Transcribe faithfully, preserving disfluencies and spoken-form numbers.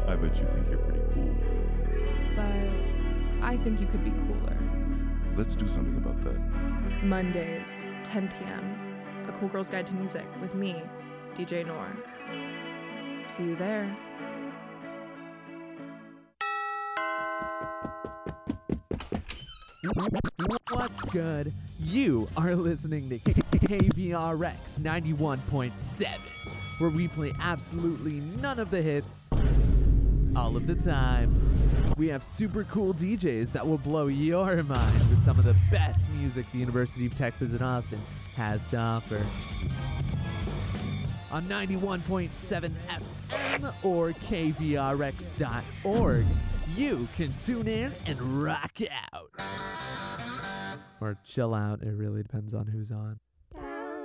I bet you think you're pretty cool. But I think you could be cooler. Let's do something about that. Mondays, ten p.m. A Cool Girl's Guide to Music with me, D J Noor. See you there. What's good? You are listening to K V R X ninety-one point seven, where we play absolutely none of the hits all of the time. We have super cool D Js that will blow your mind with some of the best music the University of Texas at Austin has to offer. On ninety-one point seven F M or K V R X dot org, you can tune in and rock out. Or chill out, it really depends on who's on.